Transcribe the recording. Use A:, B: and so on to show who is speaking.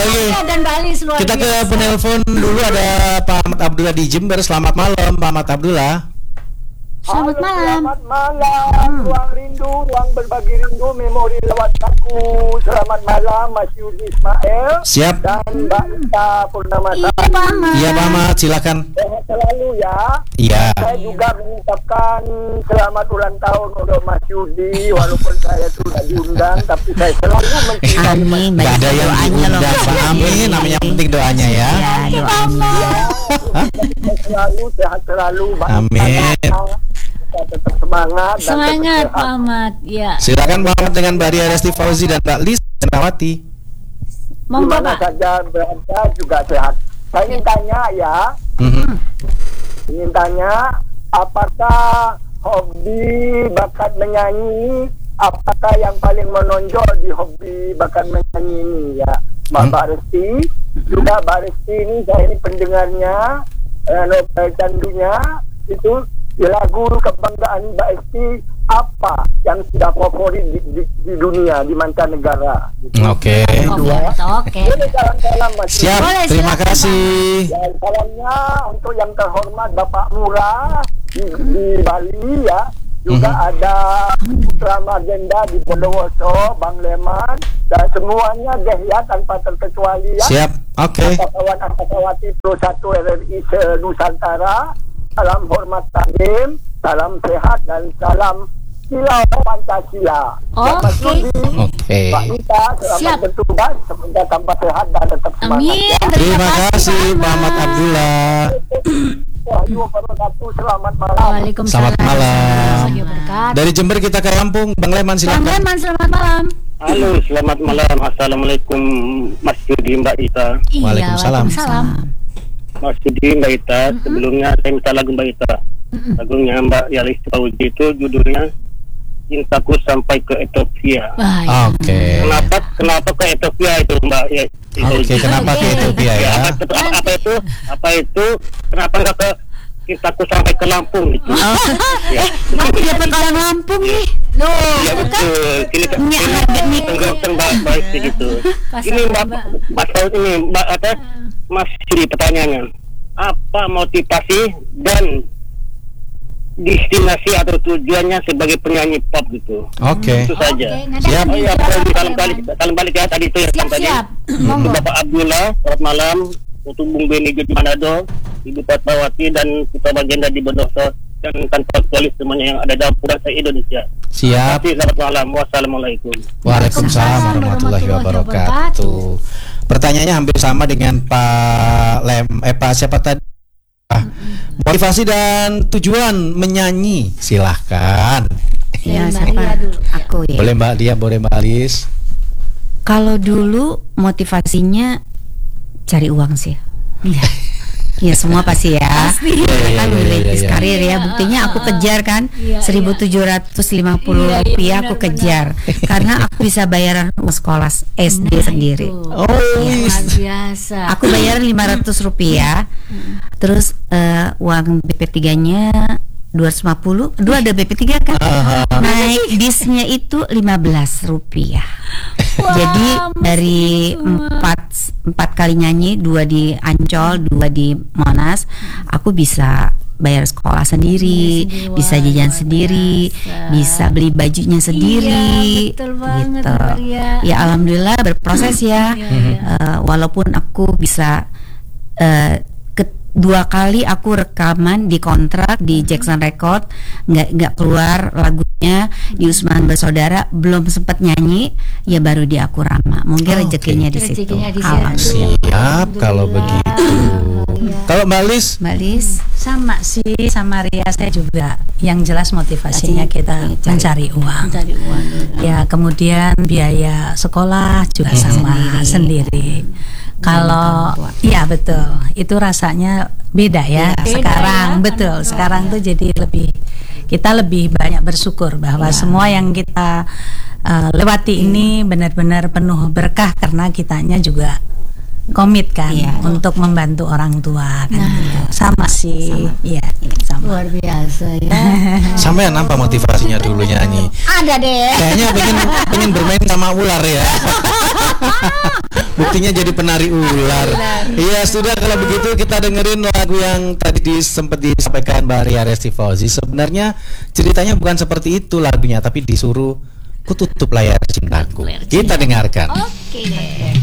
A: Oke.
B: Dan Mbak Lis luar
A: Kita ke
B: biasa.
A: penelpon dulu, ada Pak Ahmad Abdullah di Jember. Selamat malam Pak Ahmad Abdullah.
B: Selamat
C: Halo,
B: malam.
C: Selamat malam, ruang rindu, ruang berbagi rindu, memori lewat aku. Selamat malam, Mas Yudi Ismail
A: Siap.
C: dan Mbak Ita Purnamasa.
B: Iya Pak Ahmad.
A: Iya Pak Ahmad, silakan.
C: Sehat selalu ya.
A: Iya.
C: Saya juga mengucapkan selamat ulang tahun untuk Mas Yudi, walaupun saya sudah diundang, tapi saya selalu mencintai Mas
D: Amin.
A: Gak ada yang diundang Pak Amin, namanya penting doanya ya.
D: Ya, doanya.
C: Saya selalu sehat selalu. Mbak Ita,
A: Amin.
C: kita tetap semangat. dan
B: Semangat
C: tetap
B: Pak
C: sehat.
B: Ahmad. Ya.
A: Silakan Pak Ahmad dengan Mbak Ria Resti Fauzi dan Mbak Lis Cenawati.
B: Monggo
C: Dimana
B: Pak.
C: saja berada juga sehat. Saya ingin tanya ya,
A: Mhm.
C: ingin tanya apakah hobi bakat menyanyi, apakah yang paling menonjol di hobi bakat menyanyi ini ya, Mbak Resti. Juga Mbak Resti ini, saya ini pendengarnya, candunya itu lagu kebanggaan Mbak Resti apa yang sudah favorit di dunia, di mancanegara. Gitu.
A: Oke.
B: Oke.
C: Boleh jalan-jalan Mas.
A: Siap.
B: Boleh,
A: Terima
B: silakan,
A: kasih.
C: Dan salamnya untuk yang terhormat Bapak Murah di Bali ya. Juga ada Putra Magenda di Bondowoso, Bang Leman, dan semuanya deh ya tanpa terkecuali ya.
A: Siap. Oke.
C: Angkatawati Pro 1 RRI se-Nusantara. Salam hormat takdim, salam sehat dan salam silau Pancasila.
B: Oke.
C: Mas Yudi,
A: Oke.
C: Pak Ita, selamat
B: Siap.
C: bertugas, semoga tambah sehat dan tetap semangat.
B: Amin.
C: Ya.
A: Terima kasih Pak Ahmad Abdullah.
C: Wahyu wabarakatuh, selamat malam.
B: Waalaikumsalam.
A: Selamat malam.
B: warahmatullahi wabarakatuh.
A: Dari Jember kita ke Lampung, Bang Leman
B: Bang
A: silakan.
B: Leman, selamat malam.
E: Halo, selamat malam. Assalamualaikum Mas Yudi, Mbak Ita.
B: Iya,
A: Waalaikumsalam.
B: Waalaikumsalam.
E: Mas Yudi, Mbak Ita. Sebelumnya saya minta lagu Mbak Ita. Lagunya Mbak Yalis Fauzi itu judulnya Cintaku Sampai ke Ethiopia.
B: Wah, ya.
A: Oke.
E: Kenapa ke Ethiopia itu Mbak Yalis
A: Oke,
E: Fauzi?
A: kenapa ke
B: Oke.
A: Ethiopia ya?
E: Apa itu? Kenapa nggak ke Cintaku Sampai ke Lampung gitu? Ya.
D: Aku dapat orang Lampung nih.
B: Loh,
E: Ya betul. Ini
D: Ini harga nih.
E: tenggelam baik gitu.
B: Pasar
E: Ini Mbak
B: Mbak.
E: Fauzi ini Mbak apa? Mas Yudi, pertanyaannya apa motivasi dan destinasi atau tujuannya sebagai penyanyi pop gitu?
A: Oke.
E: Itu saja.
B: Oke, nanti
A: Siap.
B: akan
E: Oh iya,
B: dijawab
E: salam
B: oleh
E: balik,
B: Bang.
E: salam balik ya tadi itu ya
B: Siap,
E: tadi.
B: siap.
E: Untuk
B: Monggo.
E: Bapak Abdullah, selamat malam. Untuk Bung Beni di Manado, Ibu Fatmawati dan Putra Magenda di Bondowoso dan kantor polis semuanya yang ada dalam Pulau Indonesia.
A: Siap.
E: Terima kasih, selamat malam. Wassalamualaikum.
A: Waalaikumsalam warahmatullahi wabarakatuh. Pertanyaannya hampir sama dengan Pak siapa tadi? Motivasi dan tujuan menyanyi, silahkan.
D: Ya,
B: Mbak
D: siapa?
B: Ria dulu.
D: Aku ya.
A: Boleh Mbak Dia, boleh Mbak Alis.
D: Kalau dulu motivasinya cari uang sih. Iya. Ya semua pasti ya. Kan merintis karir ya. Buktinya aku kejar kan.
B: Iya,
D: 1.750
B: Iya,
D: rupiah aku
B: benar-benar.
D: kejar. Karena aku bisa bayaran uang sekolah SD sendiri.
A: Oh,
B: Luar biasa.
D: Aku bayaran 500 rupiah. Terus uang BP3-nya 250. Dua ada BP3 kan. Naik disnya itu 15 rupiah.
B: Wah,
D: Jadi
B: mesti
D: dari
B: semua.
D: empat kali nyanyi, 2 di Ancol, 2 di Monas, aku bisa bayar sekolah sendiri,
B: Sendiri.
D: bisa
B: Wah,
D: jajan
B: luar
D: sendiri,
B: biasa.
D: bisa beli bajunya sendiri.
B: Iya, betul banget,
D: gitu.
B: Mbak Ria.
D: Ya alhamdulillah berproses ya.
B: Iya.
D: Walaupun aku bisa 2 kali aku rekaman di kontrak di Jackson Record, nggak keluar lagunya di Usman Bersaudara, belum sempat nyanyi, ya baru di Aku Rama. Mungkin
A: Oh,
D: rezekinya di situ.
B: Rezekinya di situ.
D: Alhamdulillah.
A: Siap kalau begitu. Kalau Mbak Lis,
D: Mbak Lis,
F: Sama sih, sama Ria, saya juga. Yang jelas motivasinya kita mencari uang.
B: Mencari uang.
F: Ya, kemudian biaya sekolah juga sama sendiri. Kalau ya betul, itu rasanya beda ya.
B: Beda
F: Sekarang
B: ya.
F: betul, sekarang tuh jadi kita lebih banyak bersyukur bahwa semua yang kita lewati ini benar-benar penuh berkah karena kitanya juga komit kan untuk membantu orang tua kan gitu. Sama sih, iya sama.
B: Luar biasa ya.
A: sampean apa motivasinya dulu nyanyi?
B: Ada deh.
A: Kayaknya pengen bermain sama ular ya. Bukan sepertinya jadi penari ular. Iya, sudah kalau begitu kita dengerin lagu yang tadi sempat disampaikan Mbak Ria Resti Fauzi. Sebenarnya ceritanya bukan seperti itu lagunya, tapi disuruh ku tutup layar cintaku. Kita dengarkan.
B: Oke deh.